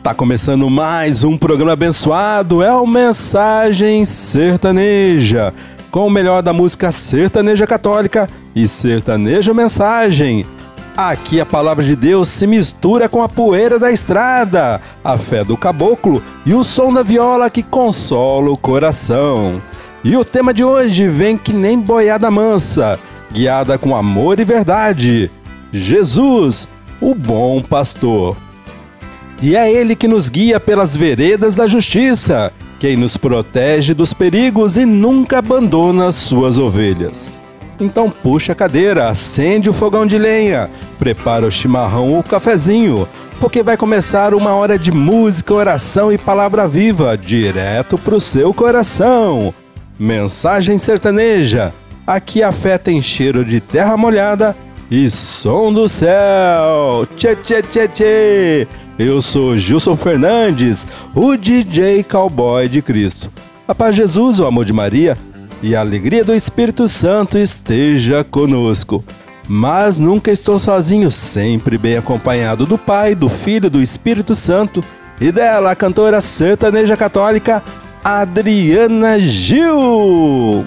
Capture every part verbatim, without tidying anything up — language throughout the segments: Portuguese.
Tá começando mais um programa abençoado, é o Mensagem Sertaneja, com o melhor da música sertaneja católica e sertaneja mensagem. Aqui a palavra de Deus se mistura com a poeira da estrada, a fé do caboclo e o som da viola que consola o coração. E o tema de hoje vem que nem boiada mansa, guiada com amor e verdade. Jesus, o bom pastor. E é Ele que nos guia pelas veredas da justiça, quem nos protege dos perigos e nunca abandona as suas ovelhas. Então puxa a cadeira, acende o fogão de lenha, prepara o chimarrão ou o cafezinho, porque vai começar uma hora de música, oração e palavra viva, direto pro seu coração. Mensagem sertaneja, aqui a fé tem cheiro de terra molhada e som do céu. Tchê, tchê, tchê, tchê. Eu sou Gilson Fernandes, o D J Cowboy de Cristo. A paz de Jesus, o amor de Maria e a alegria do Espírito Santo esteja conosco. Mas nunca estou sozinho, sempre bem acompanhado do Pai, do Filho e do Espírito Santo e dela, a cantora sertaneja católica Adriana Gil.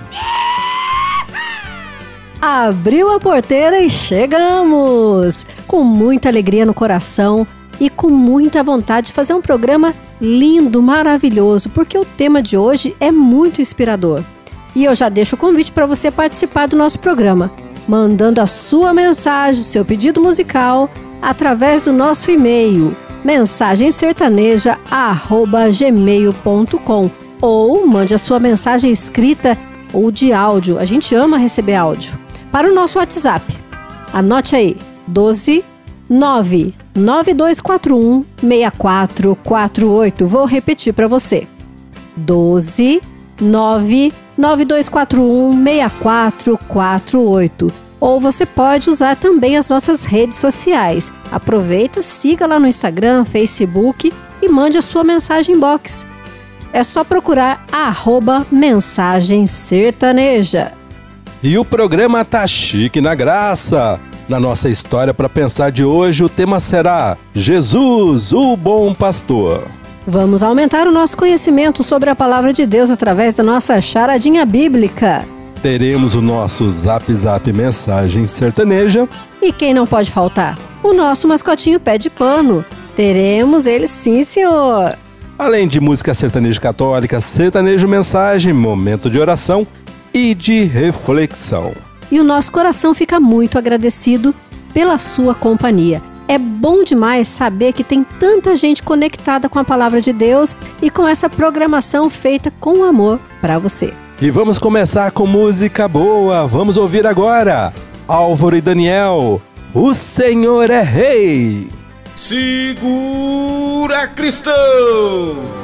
Abriu a porteira e chegamos! Com muita alegria no coração e com muita vontade de fazer um programa lindo, maravilhoso, porque o tema de hoje é muito inspirador. E eu já deixo o convite para você participar do nosso programa, mandando a sua mensagem, seu pedido musical, através do nosso e-mail, mensagem sertaneja arroba gmail ponto com, ou mande a sua mensagem escrita ou de áudio, a gente ama receber áudio, para o nosso WhatsApp. Anote aí, doze nove nove dois quatro um seis quatro quatro oito. Vou repetir para você. doze nove nove dois quatro um seis quatro quatro oito. Ou você pode usar também as nossas redes sociais. Aproveita, siga lá no Instagram, Facebook e mande a sua mensagem inbox. É só procurar arroba mensagem sertaneja. E o programa tá chique na graça. Na nossa história para pensar de hoje, o tema será Jesus, o bom pastor. Vamos aumentar o nosso conhecimento sobre a palavra de Deus através da nossa charadinha bíblica. Teremos o nosso Zap Zap Mensagem Sertaneja. E quem não pode faltar? O nosso mascotinho pé de pano. Teremos ele sim, senhor. Além de música sertaneja católica, sertanejo mensagem, momento de oração e de reflexão. E o nosso coração fica muito agradecido pela sua companhia. É bom demais saber que tem tanta gente conectada com a palavra de Deus e com essa programação feita com amor para você. E vamos começar com música boa. Vamos ouvir agora Álvaro e Daniel, O Senhor é Rei. Segura, cristão!